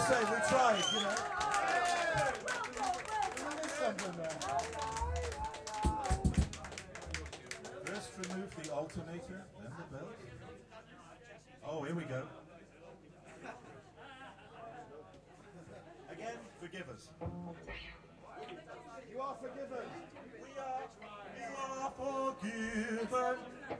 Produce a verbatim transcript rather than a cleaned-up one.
say we tried, you know. There is something there. First remove the alternator, then the belt. Oh, here we go. Again, forgive us. You are forgiven. We are. You are forgiven.